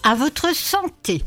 À votre santé.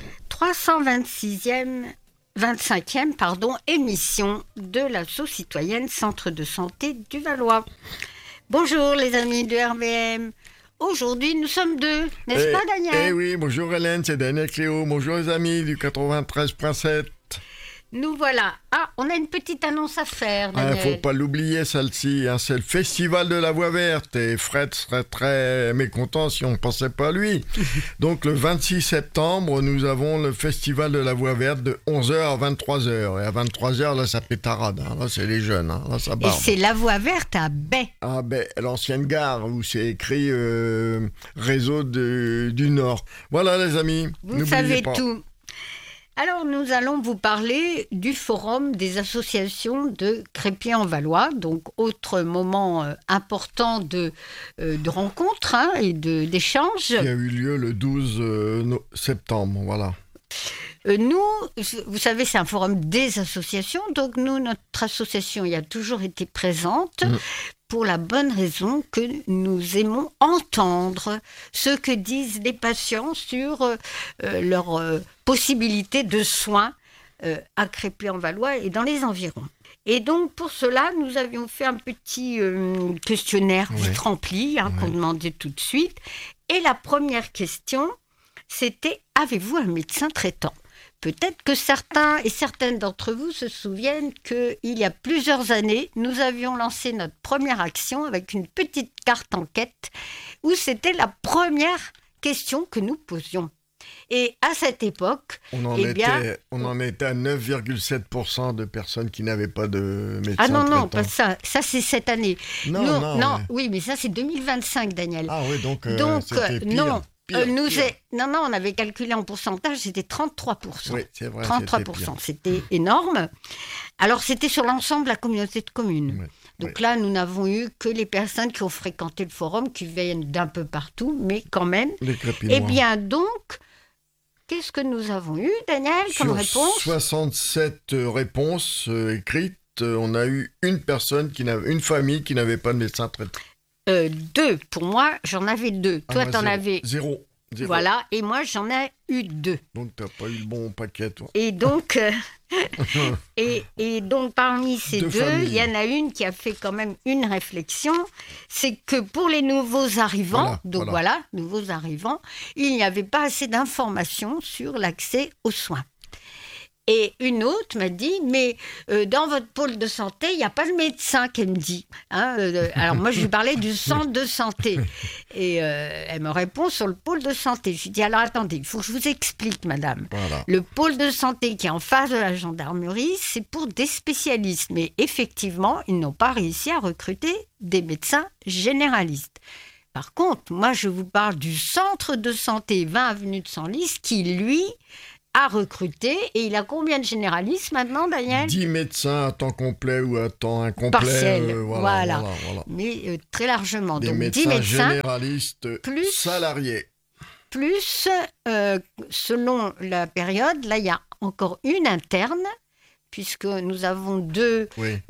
25e émission de l'asso citoyenne Centre de santé du Valois. Bonjour les amis de RVM. Aujourd'hui, nous sommes deux, n'est-ce pas Daniel ? Eh oui, bonjour Hélène, c'est Daniel Cléo. Bonjour les amis du 93.7. Nous voilà. Ah, on a une petite annonce à faire, Daniel. Faut pas l'oublier celle-ci, c'est le Festival de la Voie Verte et Fred serait très mécontent si on ne pensait pas à lui. Donc le 26 septembre, nous avons le Festival de la Voie Verte de 11h à 23h. Et à 23h, là ça pétarade, là c'est les jeunes, là ça barbe. Et c'est la Voie Verte à Baie. À Baie, l'ancienne gare où c'est écrit Réseau du Nord. Voilà les amis, vous savez pas. Tout. Alors, nous allons vous parler du forum des associations de Crépy-en-Valois, donc autre moment important de rencontre et d'échange. Qui a eu lieu le 12 septembre, voilà. Nous, vous savez, c'est un forum des associations, donc nous, notre association y a toujours été présente. Pour la bonne raison que nous aimons entendre ce que disent les patients sur leurs possibilités de soins à Crépy-en-Valois et dans les environs. Et donc, pour cela, nous avions fait un petit questionnaire vite rempli, qu'on demandait tout de suite. Et la première question, c'était « Avez-vous un médecin traitant ?» Peut-être que certains et certaines d'entre vous se souviennent qu'il y a plusieurs années, nous avions lancé notre première action avec une petite carte enquête où c'était la première question que nous posions. Et à cette époque, on en était à 9,7% de personnes qui n'avaient pas de médecin traitant. Non, pas ça. Ça, c'est cette année. Non. Oui, mais ça, c'est 2025, Daniel. Ah oui, donc c'était pire. Non. On avait calculé en pourcentage, c'était 33%. Oui, c'est vrai. 33%, c'était énorme. Alors, c'était sur l'ensemble de la communauté de communes. Oui, donc là, nous n'avons eu que les personnes qui ont fréquenté le forum, qui viennent d'un peu partout, mais quand même. Les Crépinois. Eh bien, donc, qu'est-ce que nous avons eu, Daniel, comme réponse ? 67 réponses écrites, on a eu une famille qui n'avait pas de médecin traitant. 2. Pour moi, j'en avais 2. Toi, t'en avais... Zéro. Voilà, et moi, j'en ai eu 2. Donc, t'as pas eu le bon paquet, toi. Et donc, donc parmi ces deux, il y en a une qui a fait quand même une réflexion, c'est que pour les nouveaux arrivants, nouveaux arrivants, il n'y avait pas assez d'informations sur l'accès aux soins. Et une autre m'a dit, mais dans votre pôle de santé, il n'y a pas de médecin, qu'elle me dit. Alors moi, je lui parlais du centre de santé. Et elle me répond sur le pôle de santé. Je lui dis, alors attendez, il faut que je vous explique, madame. Voilà. Le pôle de santé qui est en face de la gendarmerie, c'est pour des spécialistes. Mais effectivement, ils n'ont pas réussi à recruter des médecins généralistes. Par contre, moi, je vous parle du centre de santé 20 avenue de Senlis qui, lui... a recruté, et il a combien de généralistes maintenant, Daniel ? 10 médecins à temps complet ou à temps incomplet. Partiel, voilà. Mais très largement. Des donc médecins 10 médecins généralistes plus, salariés. Plus, selon la période, là, il y a encore une interne, puisque nous avons deux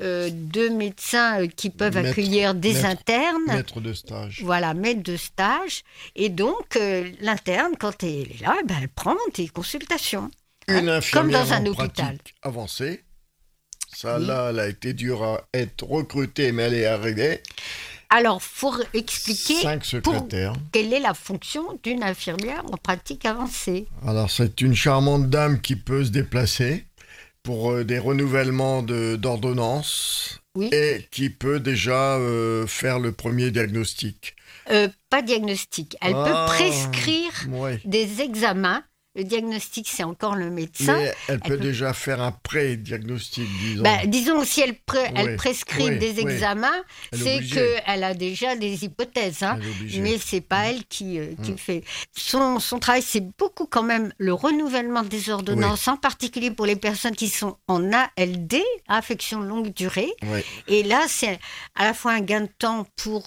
médecins qui peuvent accueillir des internes. Maître de stage. Voilà, maître de stage. Et donc, l'interne, quand elle est là, elle prend des consultations. Une infirmière comme dans un hôpital avancée. Ça, là, elle a été dure à être recrutée, mais elle est arrivée. Alors, il faut expliquer 5 secrétaires. Quelle est la fonction d'une infirmière en pratique avancée. Alors, c'est une charmante dame qui peut se déplacer pour des renouvellements d'ordonnances et qui peut déjà faire le premier diagnostic. Pas diagnostic. Elle peut prescrire des examens. Le diagnostic, c'est encore le médecin. Mais elle peut déjà faire un pré-diagnostic, disons. Disons, si elle prescrit des examens, c'est qu'elle a déjà des hypothèses. Mais ce n'est pas elle qui fait. Son travail, c'est beaucoup quand même le renouvellement des ordonnances, en particulier pour les personnes qui sont en ALD, affection longue durée. Et là, c'est à la fois un gain de temps pour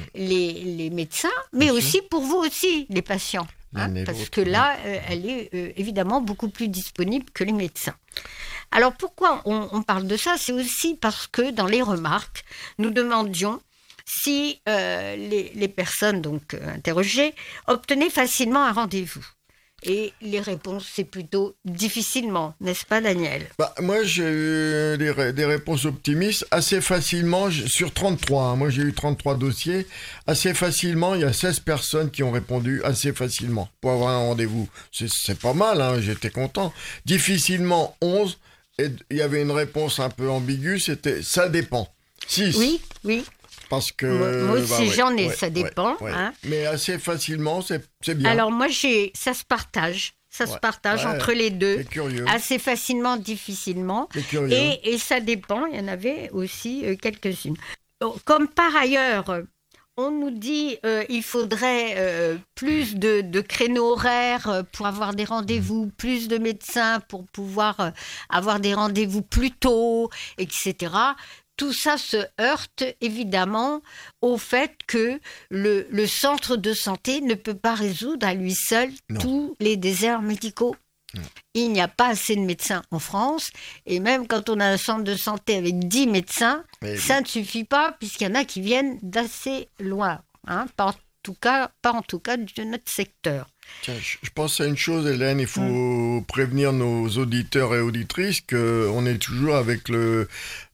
les médecins, mais aussi pour vous aussi, les patients. Parce que là, elle est évidemment beaucoup plus disponible que les médecins. Alors pourquoi on parle de ça ? C'est aussi parce que dans les remarques, nous demandions si les personnes donc interrogées obtenaient facilement un rendez-vous. Et les réponses, c'est plutôt difficilement, n'est-ce pas, Daniel? Moi, j'ai eu des réponses optimistes assez facilement, sur 33. Hein. Moi, j'ai eu 33 dossiers. Assez facilement, il y a 16 personnes qui ont répondu assez facilement pour avoir un rendez-vous. C'est pas mal, hein, j'étais content. Difficilement, 11. Et il y avait une réponse un peu ambiguë, c'était « ça dépend ». 6. Oui. Parce que... Moi aussi, j'en ai, ça dépend. Hein. Mais assez facilement, c'est bien. Alors moi, ça se partage. Ça se partage entre les deux. C'est curieux. Assez facilement, difficilement. C'est curieux. Et ça dépend, il y en avait aussi quelques-unes. Comme par ailleurs, on nous dit il faudrait plus de créneaux horaires pour avoir des rendez-vous, plus de médecins pour pouvoir avoir des rendez-vous plus tôt, etc. Tout ça se heurte évidemment au fait que le centre de santé ne peut pas résoudre à lui seul tous les déserts médicaux. Non. Il n'y a pas assez de médecins en France, et même quand on a un centre de santé avec 10 médecins, ça ne suffit pas, puisqu'il y en a qui viennent d'assez loin, hein, pas en tout cas de notre secteur. Tiens, je pense à une chose, Hélène, il faut prévenir nos auditeurs et auditrices qu'on est toujours avec le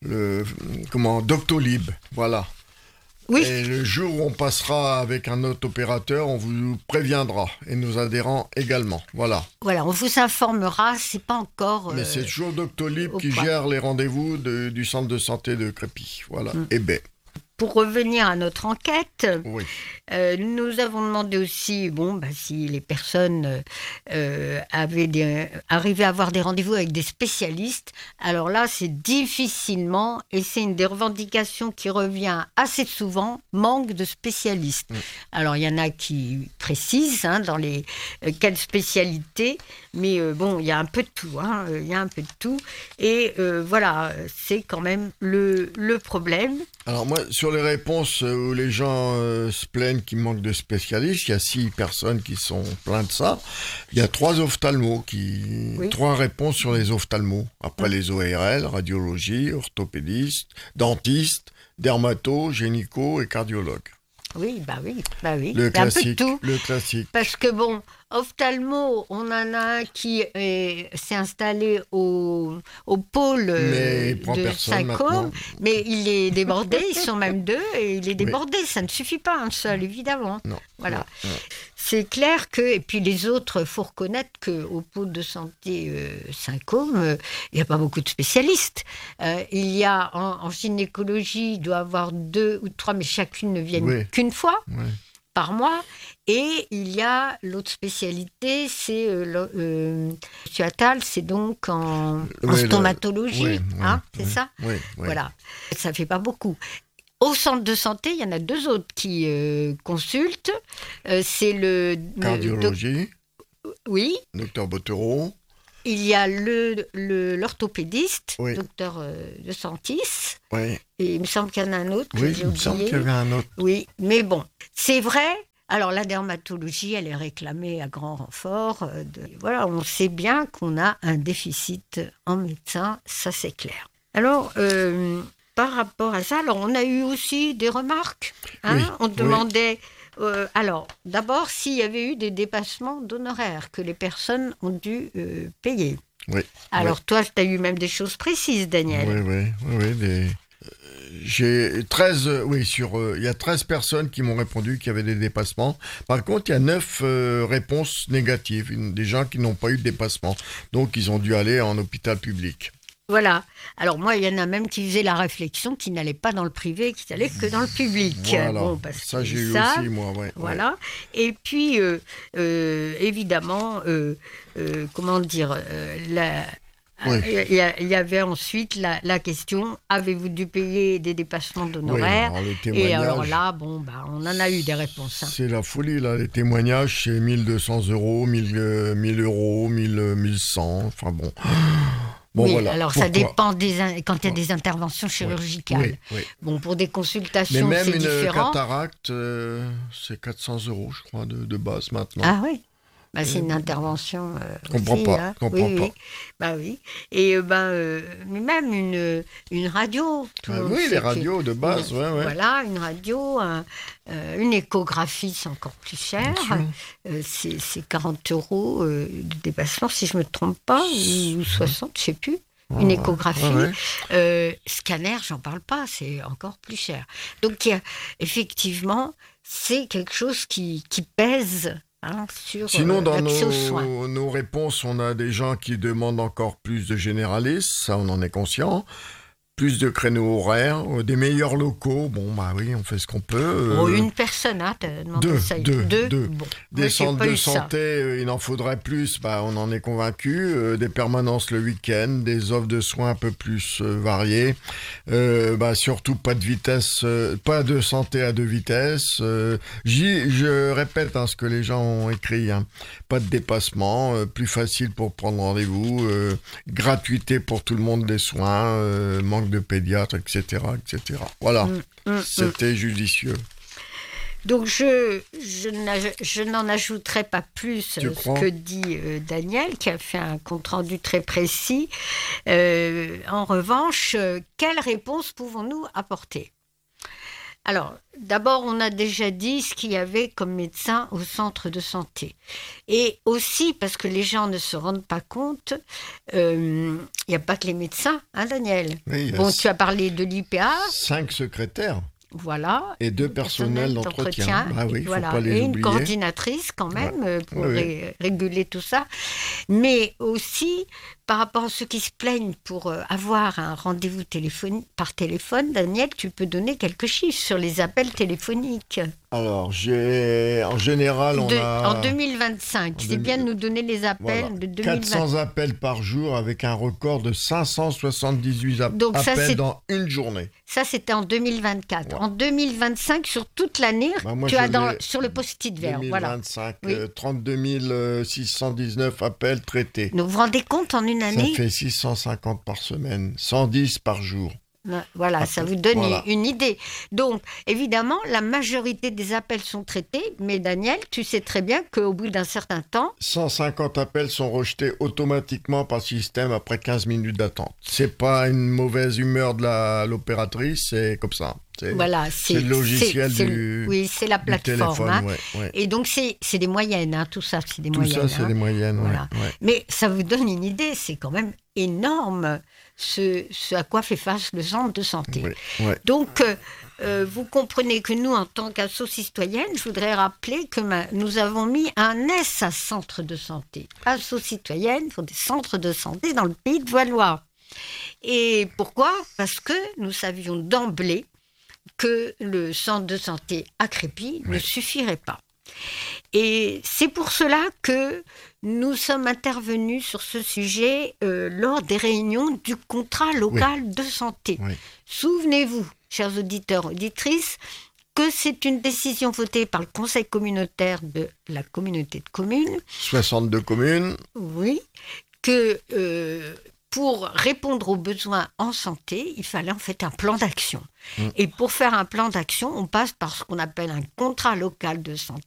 Doctolib, voilà. Oui. Et le jour où on passera avec un autre opérateur, on vous préviendra, et nos adhérents également, voilà. Voilà, on vous informera, c'est pas encore... Mais c'est toujours Doctolib qui gère les rendez-vous du centre de santé de Crépy, voilà, et B. Pour revenir à notre enquête, nous avons demandé aussi si les personnes arrivaient à avoir des rendez-vous avec des spécialistes. Alors là, c'est difficilement, et c'est une des revendications qui revient assez souvent, manque de spécialistes. Alors, il y en a qui précisent dans les quelles spécialités, mais il y a un peu de tout. Il y a un peu de tout. Et voilà, c'est quand même le problème. Alors moi, sur les réponses où les gens se plaignent qu'il manque de spécialistes, il y a 6 personnes qui sont pleines de ça. Il y a 3 ophtalmos, 3 réponses sur les ophtalmos. Après les ORL, radiologie, orthopédiste, dentiste, dermato, gynéco et cardiologue. Oui. Le classique, un peu de tout. Le classique. Parce que ophtalmo, on en a un qui s'est installé au pôle de Saint-Côme, mais il est débordé, ils sont même 2, et il est débordé, ça ne suffit pas un seul, évidemment. Non. Voilà. Non. C'est clair que, et puis les autres, il faut reconnaître qu'au pôle de santé Saint-Côme, il n'y a pas beaucoup de spécialistes. Il y a en gynécologie, il doit y avoir 2 ou 3, mais chacune ne viennent qu'une fois. Par mois, et il y a l'autre spécialité, c'est Monsieur Attal, c'est donc en stomatologie, c'est ça. Voilà, ça fait pas beaucoup. Au centre de santé, il y en a 2 autres qui consultent. C'est le cardiologie. Oui. Docteur Bottero. Il y a l'orthopédiste, docteur De Santis. Oui. Et il me semble qu'il y en a un autre que j'ai oublié. Il me semble qu'il y avait un autre. Oui, mais c'est vrai. Alors, la dermatologie, elle est réclamée à grand renfort. Voilà, on sait bien qu'on a un déficit en médecins, ça c'est clair. Alors, par rapport à ça, on a eu aussi des remarques. On demandait... alors, d'abord, s'il y avait eu des dépassements d'honoraires que les personnes ont dû payer. Oui. Alors, toi, tu as eu même des choses précises, Daniel. Oui. J'ai 13, il y a 13 personnes qui m'ont répondu qu'il y avait des dépassements. Par contre, il y a 9 réponses négatives, des gens qui n'ont pas eu de dépassement. Donc, ils ont dû aller en hôpital public. Voilà. Alors moi, il y en a même qui faisaient la réflexion qu'ils n'allaient pas dans le privé, qu'ils n'allaient que dans le public. Voilà. Ça, j'ai eu aussi, moi. Voilà. Et puis, évidemment, comment dire, il y avait ensuite la question, avez-vous dû payer des dépassements d'honoraires? Et alors là, on en a eu des réponses. C'est la folie, là. Les témoignages, c'est 1 200 €, 1 000 euros, 1100, enfin bon... voilà. Alors ça dépend quand il y a des interventions chirurgicales. Oui. Pour des consultations, c'est différent. Mais même une cataracte, c'est 400 €, je crois, de base maintenant. Ah oui. c'est une intervention. Comprends aussi, pas. hein. Comprends Oui, pas. oui. Oui. Et mais même une radio. Tout le monde Oui, sait les que- radios de base, ouais. Voilà, une radio, une échographie, c'est encore plus cher. Bien C'est 40 € de dépassement, si je ne me trompe pas, ou 60, je ne sais plus. Une échographie. Scanner, j'en parle pas, c'est encore plus cher. Donc, effectivement, c'est quelque chose qui pèse sur Sinon, dans l'accès aux soins. nos réponses, on a des gens qui demandent encore plus de généralistes, ça on en est conscient. Plus de créneaux horaires, des meilleurs locaux. Bon, oui, on fait ce qu'on peut. Une personne, t'as demandé ça. Deux. Bon, Des centres pas de eu ça. santé, il en faudrait plus, on en est convaincu. Des permanences le week-end, des offres de soins un peu plus variées. Surtout pas de vitesse, pas de santé à 2 vitesses. Je répète ce que les gens ont écrit. Pas de dépassement, plus facile pour prendre rendez-vous, gratuité pour tout le monde des soins, manque de pédiatres, etc. Voilà, c'était judicieux. Donc, je n'en ajouterai pas plus ce que dit Daniel, qui a fait un compte-rendu très précis. En revanche, quelle réponse pouvons-nous apporter ? Alors, d'abord, on a déjà dit ce qu'il y avait comme médecin au centre de santé. Et aussi, parce que les gens ne se rendent pas compte, il n'y a pas que les médecins, Daniel ? Oui, tu as parlé de l'IPA. 5 secrétaires. Voilà. Et 2 personnels d'entretien. Oui, faut pas les et oublier. une coordinatrice quand même pour réguler tout ça. Mais aussi, par rapport à ceux qui se plaignent pour avoir un rendez-vous par téléphone, Daniel, tu peux donner quelques chiffres sur les appels téléphoniques. Alors, en général, En 2025, c'est bien de nous donner les appels de 2025. 400 appels par jour avec un record de 578 appels dans une journée. Ça, c'était en 2024. Ouais. En 2025, sur toute l'année, tu as sur le post-it vert. 2025, 32 619 appels traités. Donc, vous vous rendez compte, en une année... Ça fait 650 par semaine, 110 par jour. Voilà, ça vous donne une idée. Donc, évidemment, la majorité des appels sont traités, mais Daniel, tu sais très bien qu'au bout d'un certain temps... 150 appels sont rejetés automatiquement par système après 15 minutes d'attente. C'est pas une mauvaise humeur de l'opératrice, c'est comme ça. C'est le logiciel c'est la plateforme. Téléphone, Et donc, c'est des moyennes, tout ça, c'est des moyennes. Tout ça, c'est des moyennes, voilà. Mais ça vous donne une idée, c'est quand même énorme ce à quoi fait face le centre de santé. Donc, vous comprenez que nous, en tant qu'asso citoyenne, je voudrais rappeler que nous avons mis un S à centre de santé. Asso citoyenne pour des centres de santé dans le pays de Valois. Et pourquoi ? Parce que nous savions d'emblée que le centre de santé à Crépy ne suffirait pas. Et c'est pour cela que nous sommes intervenus sur ce sujet lors des réunions du contrat local de santé. Souvenez-vous, chers auditeurs, auditrices, que c'est une décision votée par le conseil communautaire de la communauté de communes. 62 communes. Oui, que... pour répondre aux besoins en santé, il fallait en fait un plan d'action. Et pour faire un plan d'action, on passe par ce qu'on appelle un contrat local de santé